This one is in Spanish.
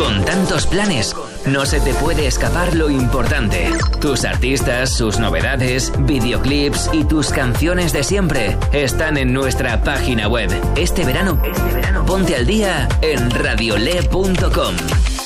Con tantos planes, no se te puede escapar lo importante. Tus artistas, sus novedades, videoclips y tus canciones de siempre están en nuestra página web. Este verano, ponte al día en radiole.com.